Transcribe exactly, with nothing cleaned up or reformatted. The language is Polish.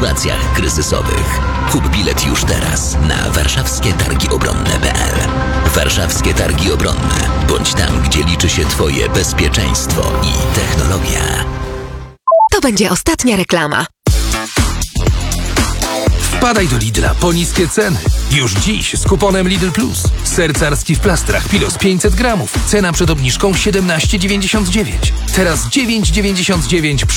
sytuacjach kryzysowych. Kup bilet już teraz na warszawskie targi obronne kropka p l. Warszawskie Targi Obronne. Bądź tam, gdzie liczy się Twoje bezpieczeństwo i technologia. To będzie ostatnia reklama. Wpadaj do Lidla po niskie ceny. Już dziś z kuponem Lidl Plus. Ser carski w plastrach Pilos pięćset gramów. Cena przed obniżką siedemnaście dziewięćdziesiąt dziewięć. Teraz dziewięć dziewięćdziesiąt dziewięć